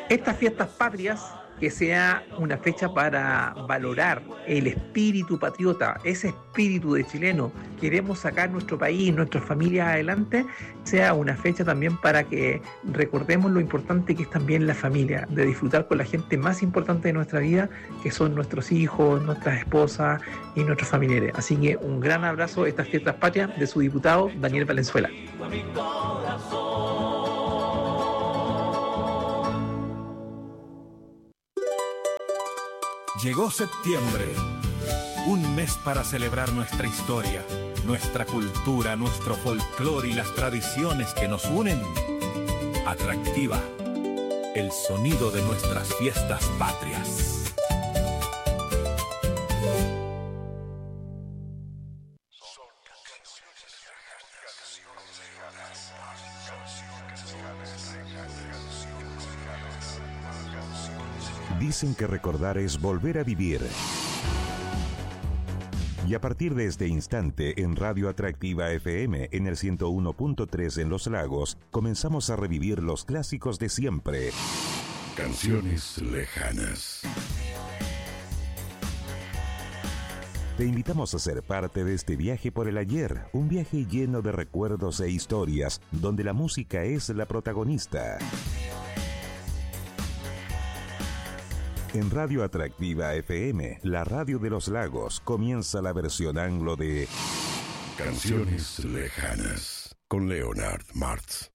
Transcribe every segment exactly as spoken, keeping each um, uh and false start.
Estas fiestas patrias, que sea una fecha para valorar el espíritu patriota, ese espíritu de chileno, queremos sacar nuestro país, nuestras familias adelante, sea una fecha también para que recordemos lo importante que es también la familia, de disfrutar con la gente más importante de nuestra vida, que son nuestros hijos, nuestras esposas y nuestros familiares. Así que un gran abrazo a estas fiestas patrias de su diputado Daniel Valenzuela. Llegó septiembre, un mes para celebrar nuestra historia, nuestra cultura, nuestro folclore y las tradiciones que nos unen. Atractiva, el sonido de nuestras fiestas patrias. Dicen que recordar es volver a vivir. Y a partir de este instante, en Radio Atractiva F M, en el ciento uno punto tres en Los Lagos, comenzamos a revivir los clásicos de siempre. Canciones lejanas. Te invitamos a ser parte de este viaje por el ayer, un viaje lleno de recuerdos e historias, donde la música es la protagonista. En Radio Atractiva F M, la radio de Los Lagos, comienza la versión anglo de Canciones lejanas con Leonard Martz.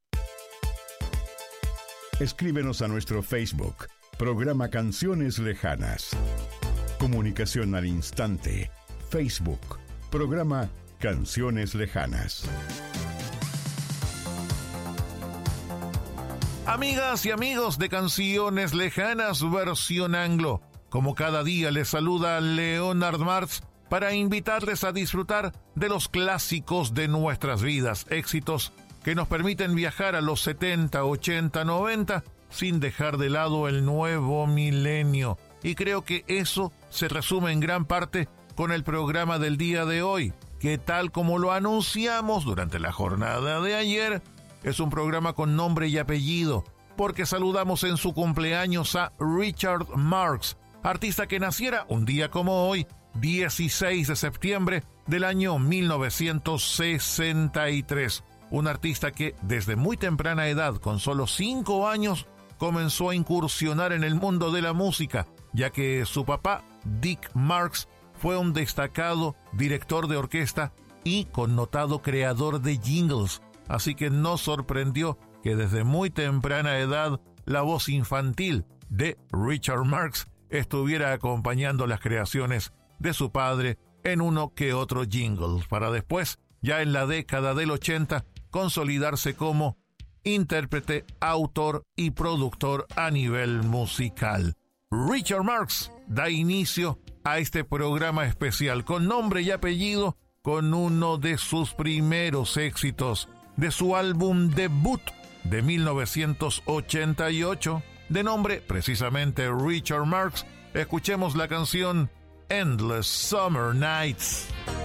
Escríbenos a nuestro Facebook, programa Canciones Lejanas. Comunicación al instante, Facebook, programa Canciones Lejanas. Amigas y amigos de Canciones Lejanas versión anglo, como cada día les saluda Leonard Martz para invitarles a disfrutar de los clásicos de nuestras vidas, éxitos que nos permiten viajar a los setenta, ochenta, noventa sin dejar de lado el nuevo milenio. Y creo que eso se resume en gran parte con el programa del día de hoy, que tal como lo anunciamos durante la jornada de ayer, es un programa con nombre y apellido, porque saludamos en su cumpleaños a Richard Marx, artista que naciera un día como hoy, dieciséis de septiembre del año mil novecientos sesenta y tres. Un artista que desde muy temprana edad, con solo cinco años, comenzó a incursionar en el mundo de la música, ya que su papá, Dick Marx, fue un destacado director de orquesta y connotado creador de jingles. Así que no sorprendió que desde muy temprana edad la voz infantil de Richard Marx estuviera acompañando las creaciones de su padre en uno que otro jingle, para después, ya en la década del ochenta, consolidarse como intérprete, autor y productor a nivel musical. Richard Marx da inicio a este programa especial con nombre y apellido, con uno de sus primeros éxitos de su álbum debut de mil novecientos ochenta y ocho, de nombre precisamente Richard Marx. Escuchemos la canción Endless Summer Nights.